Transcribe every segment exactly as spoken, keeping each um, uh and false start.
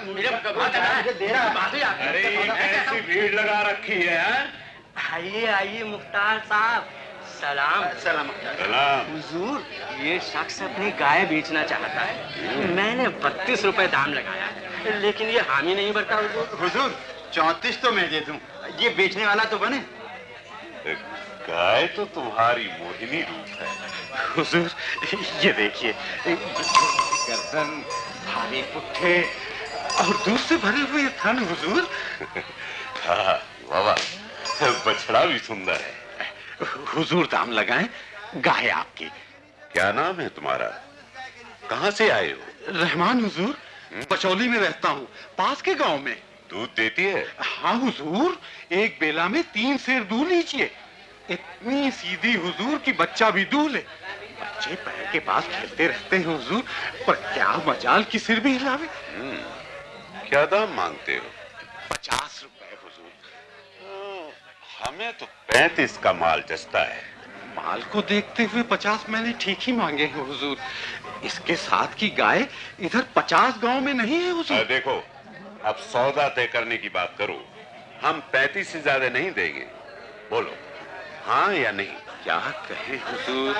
मेरे मुझे दे रहा। अरे ऐसी भीड़ लगा रखी है। आइए आइए मुख्तार साहब, सलाम। सलाम सलाम। हुजूर, ये शख्स अपनी गाय बेचना चाहता है। मैंने बत्तीस रुपए दाम लगाया, लेकिन ये हामी नहीं भरता। हुजूर हुजूर चौंतीस तो मैं दे दूं, ये बेचने वाला तो बने। गाय तो तुम्हारी मोहिनी रूप है। हुजूर ये देखिए, गर्दन, भारी पुट्ठे और दूध से भरे हुए थन। हुजूर हाँ बाबा, बछड़ा भी सुंदर है। हुजूर दाम लगाएं, गाय आपकी। क्या नाम है तुम्हारा? कहाँ से आए हो? रहमान हुजूर, पचौली में रहता हूँ, पास के गांव में। दूध देती है? हाँ हुजूर, एक बेला में तीन सेर दूध लीजिए। इतनी सीधी हुजूर की बच्चा भी दूध ले। बच्चे पैर के पास खेलते रहते हैं हुजूर, पर क्या मजाल की सिर भी हिलावे। क्या दाम मांगते हो? पचास रुपए हुजूर। हमें तो पैंतीस का माल जचता है। माल को देखते हुए पचास मैंने ठीक ही मांगे हैं हुजूर। इसके साथ की गाय इधर पचास गांव में नहीं है हुजूर। देखो, अब सौदा तय करने की बात करो। हम पैंतीस से ज्यादा नहीं देंगे। बोलो हाँ या नहीं? क्या कहे हुजूर।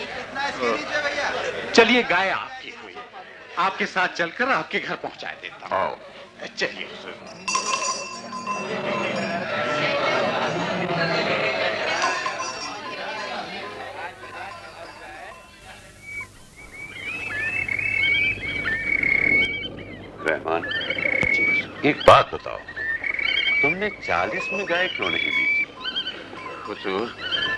चलिए, गाय आपकी हुई, आपके साथ चलकर आपके घर पहुंचा देता हूँ। चलिए हुजूर। रहमान, एक बात बताओ, तुमने चालीस में गाय क्यों नहीं बेची? हुजूर,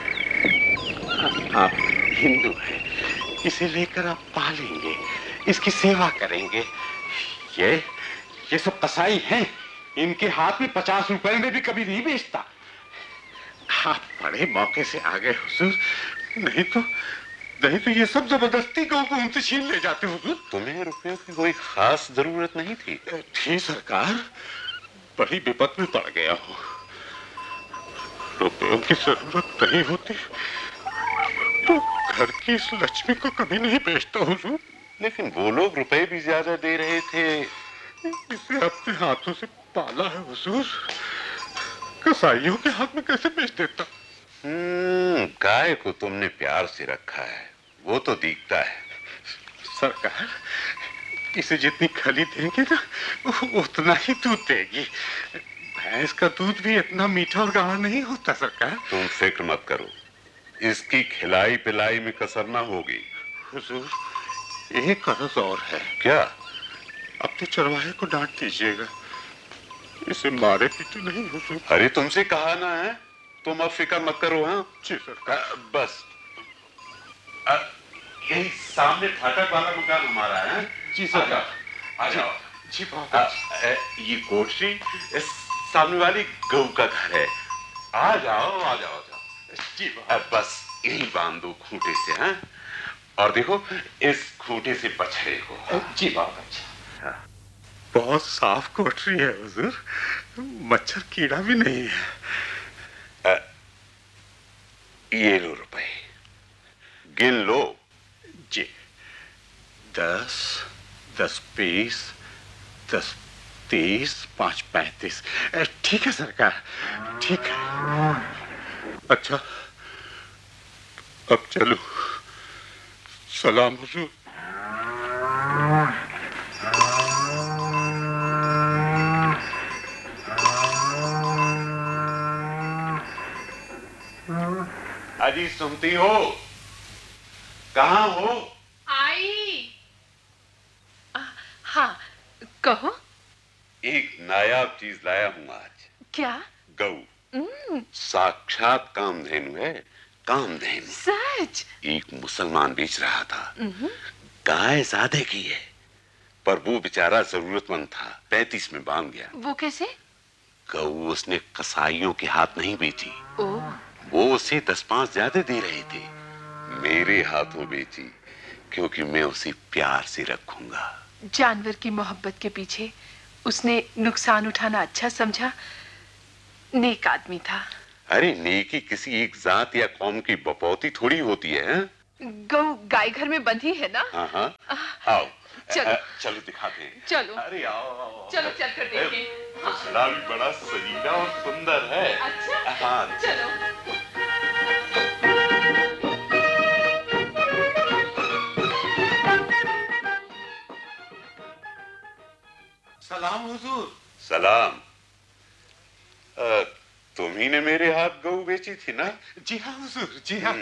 आप हिंदू हैं, इसे लेकर आप पालेंगे, इसकी सेवा करेंगे। ये ये सब कसाई हैं, इनके हाथ में पचास रुपए में भी कभी नहीं बेचता। आप बड़े मौके से आ गए हुजूर, नहीं तो नहीं तो ये सब जबरदस्ती गौ को उनसे छीन ले जाते हुजूर। तुम्हें रुपयों की कोई खास जरूरत नहीं थी? थी सरकार, बड़ी विपत में पड़ गया हूँ। रुपयों की जरूरत नहीं होती तो घर की इस लक्ष्मी को कभी नहीं बेचता हुजूर। लेकिन वो लोग रुपए भी ज्यादा दे रहे थे। इसे अपने हाथों से पाला है हुजूर, कसाईयों के हाथ में कैसे बेच देता? हम्म, गाय को तुमने प्यार से रखा है, वो तो दिखता है। सरकार, इसे जितनी खली देंगे ना, उतना ही दूध देगी। भैंस का दूध भी इतना मीठा और गाढ़ा नहीं होता सरकार। तुम फिक्र मत करो, इसकी खिलाई पिलाई में कसर ना होगी। हुजूर, एक कर्ज और है। क्या? अपने चरवाहे को डांट दीजिएगा, इसे मारे पीटे नहीं हुजूर। अरे तुमसे कहा ना है, तुम अब फिक्र मत करो। हाँ जी सरकार। बस यही सामने फाटक वाला मकान हमारा है। जी सरकार। आ जाओ। जी बहुत। ये कोठरी इस सामने वाली गऊ का घर है। आ जाओ आ जाओ, जाओ। जी बस यही बांध दो खूंटे से। हाँ, और देखो इस खूंटे से बछड़े को। जी बहुत अच्छा। बहुत साफ कोठरी है हुजूर, मच्छर कीड़ा भी नहीं है। आ, ये लो रुपए, गिन लो। जी, दस, दस बीस, दस तीस, पांच पैंतीस। ठीक है सरकार, ठीक है। अच्छा, अब चलो। सलाम हुजूर। अजी सुनती हो? कहाँ हो? आई। आ, हाँ, कहो। एक नायाब चीज लाया हूँ आज। क्या? गऊ। साक्षात कामधेनु है, कामधेनु। सच? एक मुसलमान बेच रहा था। गाय सादे की है, पर वो बेचारा जरूरतमंद था, पैंतीस में बांध गया। वो कैसे? गऊ उसने कसाईयों के हाथ नहीं बेची। ओह। वो उसे दस पांच ज्यादा दे रहे थे, मेरे हाथों बेची, क्योंकि मैं उसे प्यार से रखूंगा। जानवर की मोहब्बत के पीछे उसने नुकसान उठाना अच्छा समझा। नेक आदमी था। अरे नेकी किसी एक जात या कौम की बपौती थोड़ी होती है। गौ गाय घर में बंधी है ना। हाँ हाँ, आओ चलो चलो दिखाते हैं। चलो अरे आओ आओ। चलो चल कर देखें। घोंसला भी बड़ा सजीला और सुंदर है। अच्छा हाँ चलो। सलाम हुजूर। सलाम। अ, तुम्ही ने मेरे हाथ गऊ बेची थी ना? जी हाँ हुजूर, जी हाँ।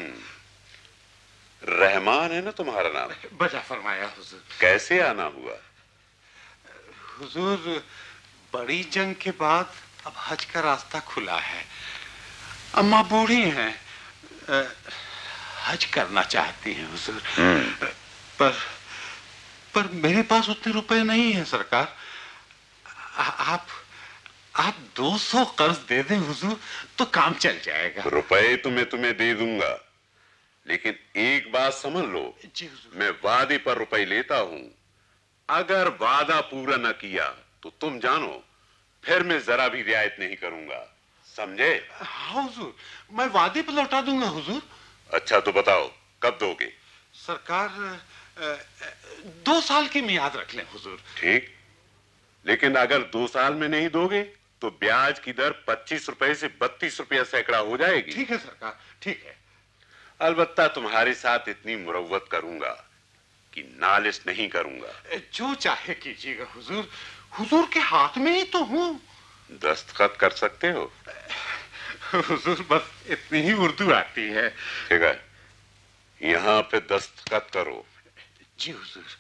रहमान है ना तुम्हारा नाम? बजा फरमाया हुजूर। कैसे आना हुआ? हुजूर, बड़ी जंग के बाद अब हज का रास्ता खुला है। अम्मा बूढ़ी हैं, अ, हज करना चाहती हैं हुजूर। पर पर मेरे पास उतने रुपए नहीं हैं सरकार। आ, आप आप दो सौ कर्ज दे दें हुजूर तो काम चल जाएगा। रुपए तो मैं तुम्हें दे दूंगा, लेकिन एक बात समझ लो, जी हुजूर। मैं वादे पर रुपए लेता हूं। अगर वादा पूरा न किया तो तुम जानो फिर मैं जरा भी रियायत नहीं करूंगा, समझे? हाँ हुजूर, मैं वादे पर लौटा दूंगा हुजूर। अच्छा तो बताओ कब दोगे? सरकार अ, अ, दो साल की मियाद रख लें हुजूर। ठीक, लेकिन अगर दो साल में नहीं दोगे तो ब्याज की दर पच्चीस रुपए से बत्तीस रुपया सैकड़ा हो जाएगी। ठीक है सरकार, ठीक है। अलबत्ता तुम्हारे साथ इतनी मुरव्वत करूंगा कि नालिश नहीं करूंगा। जो चाहे कीजिएगा हुजूर, हुजूर के हाथ में ही तो हूँ। दस्तखत कर सकते हो? हुजूर बस इतनी ही उर्दू आती है। ठीक है, यहाँ पे दस्तखत करो। जी हुजूर।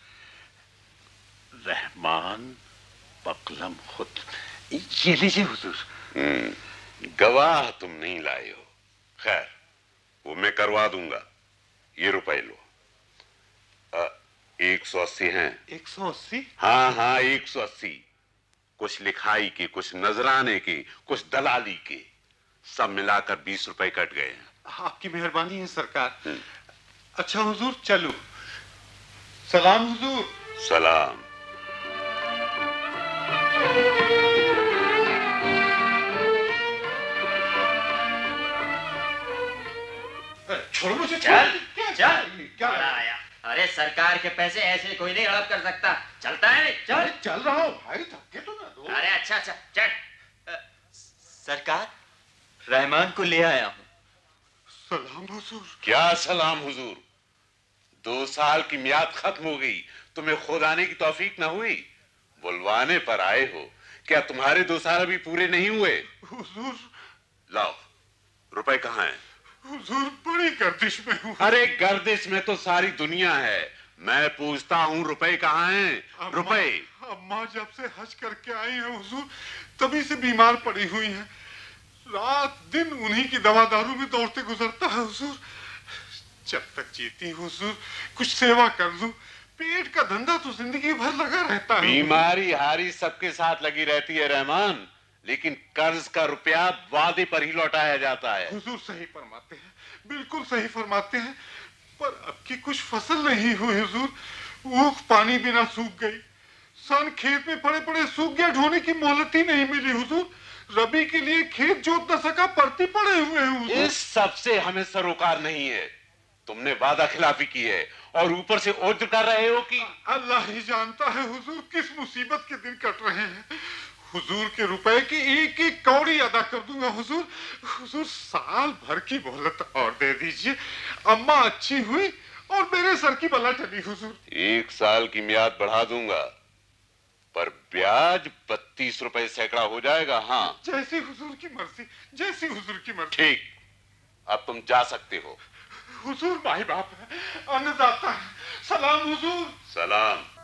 रहमान बकलम खुद, ये लीजिए हुजूर। हम्म, गवाह तुम नहीं लाए हो। खैर, वो मैं करवा दूंगा। ये रुपए लो। आ, एक सौ अस्सी हैं। एक सौ अस्सी? हाँ हाँ, एक सौ अस्सी। कुछ लिखाई के, कुछ नजराने के, कुछ दलाली के, सब मिलाकर बीस रुपए कट गए हैं। आपकी मेहरबानी है सरकार। अच्छा हुजूर, चलो। सलाम हुजूर। सलाम। छोड़ो मुझे। चल क्या चल क्या बड़ा आया। अरे सरकार के पैसे ऐसे कोई नहीं हड़प कर सकता। चलता है नहीं? चल चल रहा हूँ भाई, धक्के तो ना दो। अरे अच्छा अच्छा चल। सरकार, रहमान को ले आया हूँ। सलाम हुजूर। क्या सलाम हुजूर? दो साल की मियाद खत्म हो गई, तुम्हें खुद आने की तौफीक ना हुई? बुलवाने पर आए हो। क्या तुम्हारे दो साल अभी पूरे नहीं हुए? हुजूर। लाओ, रुपए कहाँ हैं? हुजूर बड़ी गर्दिश में हूँ। अरे गर्दिश में तो सारी दुनिया है। मैं पूछता हूँ रुपए कहाँ हैं? रुपए। अम्मा जब से हज करके आई हैं हुजूर, तभी से बीमार पड़ी हुई हैं। रात दिन उन्हीं की दवा दारू में दौड़ते गुजरता है हुजूर। जब तक जीती हुजूर कुछ सेवा कर दूं। पेट का धंधा तो जिंदगी भर लगा रहता है। बीमारी हारी सबके साथ लगी रहती है रहमान, लेकिन कर्ज का रुपया वादे पर ही लौटाया जाता है। हुजूर सही फरमाते हैं, बिल्कुल सही फरमाते हैं। पर अब की कुछ फसल नहीं हुई हुजूर। ऊख पानी बिना सूख गई। सन खेत में पड़े पड़े सूख गया, ढोने की मोहलत ही नहीं मिली हुजूर। रबी के लिए खेत जोत न सका, परती पड़े हुए हैं हुजूर। इस सब से हमें सरोकार नहीं है। तुमने वादा खिलाफी की है और ऊपर से उज्र कर रहे हो कि अल्लाह ही जानता है हुजूर किस मुसीबत के दिन कट रहे हैं। हुजूर के रुपए की एक एक कौड़ी अदा कर दूंगा हुजूर। हुजूर साल भर की मोहलत और दे दीजिए। अम्मा अच्छी हुई और मेरे सर की बला टली हुजूर। एक साल की मियाद बढ़ा दूंगा, पर ब्याज बत्तीस रुपए सैकड़ा हो जाएगा। हाँ, जैसी हुजूर की मर्जी, जैसी हुजूर की मर्जी। ठीक, अब तुम जा सकते हो। हुजूर माई बाप है, अन्नदाता है। सलाम हुजूर। सलाम।